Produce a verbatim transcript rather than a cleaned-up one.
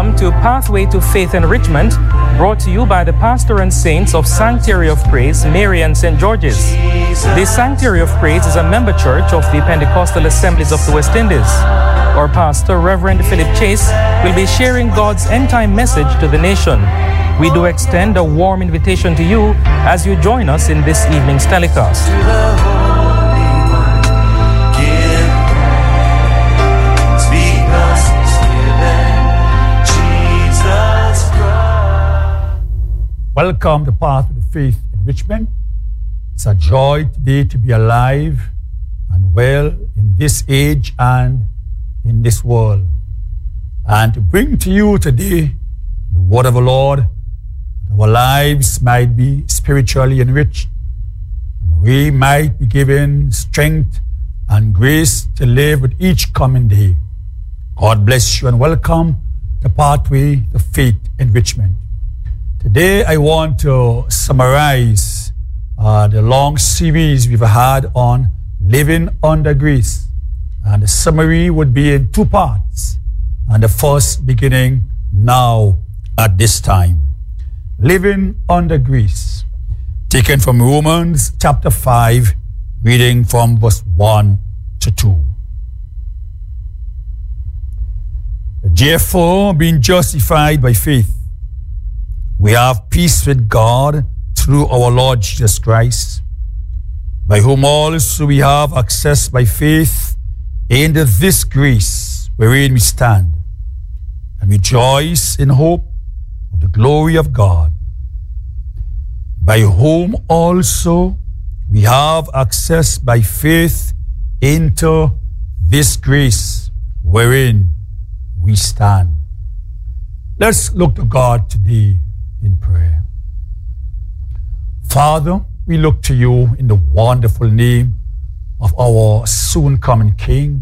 Welcome to Pathway to Faith Enrichment, brought to you by the pastor and saints of Sanctuary of Praise, Mary and Saint George's. The Sanctuary of Praise is a member church of the Pentecostal Assemblies of the West Indies. Our pastor, Reverend Philip Chase, will be sharing God's end-time message to the nation. We do extend a warm invitation to you as you join us in this evening's telecast. Welcome to Path of Faith Enrichment. It's a joy today to be alive and well in this age and in this world, and to bring to you today the word of the Lord, that our lives might be spiritually enriched, and we might be given strength and grace to live with each coming day. God bless you and welcome to Pathway to Faith Enrichment. Today, I want to summarize uh, the long series we've had on living under grace. And the summary would be in two parts. And the first beginning now at this time. Living under grace. Taken from Romans chapter five, reading from verse one to two. Therefore, being justified by faith, we have peace with God through our Lord Jesus Christ, by whom also we have access by faith into this grace wherein we stand, and rejoice in hope of the glory of God, by whom also we have access by faith into this grace wherein we stand. Let's look to God today in prayer. Father, we look to you in the wonderful name of our soon coming King,